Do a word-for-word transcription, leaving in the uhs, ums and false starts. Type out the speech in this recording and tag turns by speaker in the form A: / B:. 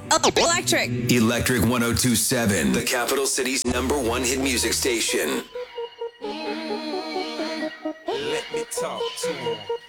A: Oh, electric.
B: Electric one oh two point seven, the capital city's number one hit music station.
C: Let me talk to him.